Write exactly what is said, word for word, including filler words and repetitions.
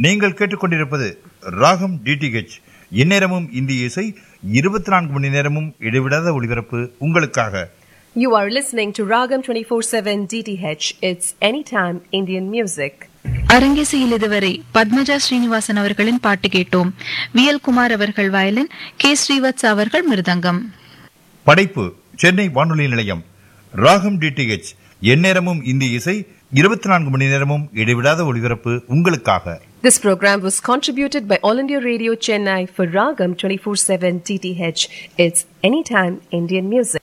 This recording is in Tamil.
நீங்கள் கேட்டுக்கொண்டிருப்பது ராகம் டிடிஹெச். எந்நேரமும் இந்திய இசை, இருபத்தி நான்கு மணி நேரமும் இடைவிடாத ஒளிபரப்பு உங்களுக்காக. You are listening to Ragam twenty-four seven D T H. It's anytime Indian music. அரங்கேசியில் இதுவரை பத்மஜா ஸ்ரீனிவாசன் அவர்களின் பாட்டு கேட்டோம். வி எல் குமார் அவர்கள் வயலின், கே ஸ்ரீவத்ஸ் அவர்கள் மிருதங்கம். படைப்பு சென்னை வானொலி நிலையம். ராகம் டிடிஹெச். எந்நேரமும் இந்திய இசை, இருபத்தி நான்கு மணி நேரமும் இடைவிடாத ஒளிபரப்பு உங்களுக்காக. This program was contributed by All India Radio Chennai for Ragam twenty-four seven D T H. It's anytime Indian music.